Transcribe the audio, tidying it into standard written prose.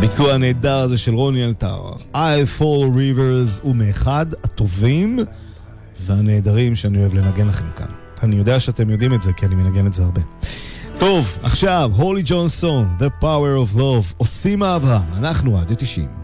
הביצוע הנהדר הזה של רוני אלתר, I Fall Rivers, הוא מאחד הטובים והנהדרים שאני אוהב לנגן לכם כאן. אני יודע שאתם יודעים את זה, כי אני מנגן את זה הרבה. טוב, עכשיו, הולי ג'ונסון, The Power of Love, עושים אהבה, אנחנו עד 90.